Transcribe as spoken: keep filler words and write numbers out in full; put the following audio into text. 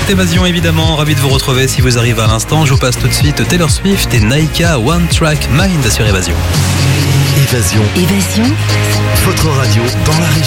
écoutez Évasion évidemment, ravi de vous retrouver si vous arrivez à l'instant. Je vous passe tout de suite Taylor Swift et Naika One Track Mind sur Évasion. Évasion. Évasion. Votre radio dans la région.